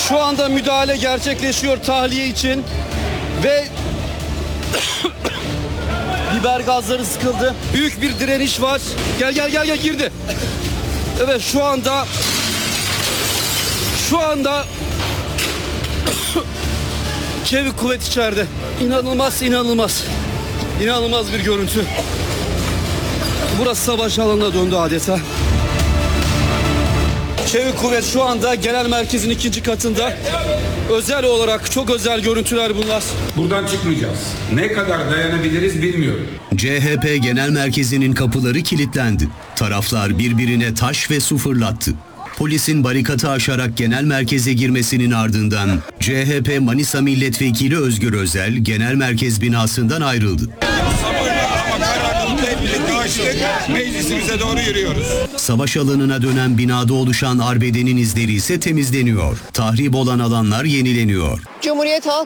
Şu anda müdahale gerçekleşiyor tahliye için ve biber gazları sıkıldı. Büyük bir direniş var. Gel girdi. Evet şu anda çevik kuvvet içeride. İnanılmaz bir görüntü. Burası savaş alanına döndü adeta. Çevik kuvvet şu anda genel merkezin 2. katında. Özel olarak çok özel görüntüler bunlar. Buradan çıkmayacağız. Ne kadar dayanabiliriz bilmiyorum. CHP Genel Merkezi'nin kapıları kilitlendi. Taraflar birbirine taş ve su fırlattı. Polisin barikatı aşarak genel merkeze girmesinin ardından CHP Manisa Milletvekili Özgür Özel genel merkez binasından ayrıldı. Meclisimize doğru yürüyoruz. Savaş alanına dönen binada oluşan arbedenin izleri ise temizleniyor. Tahrip olan alanlar yenileniyor. Cumhuriyet Halk